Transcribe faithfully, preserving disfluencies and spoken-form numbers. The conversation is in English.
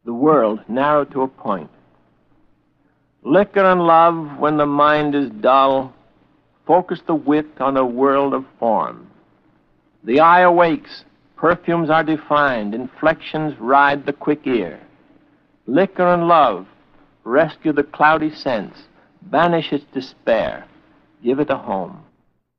the world narrowed to a point. Liquor and love, when the mind is dull, focus the wit on a world of form. The eye awakes, perfumes are defined, inflections ride the quick ear. Liquor and love, rescue the cloudy sense, banish its despair, give it a home.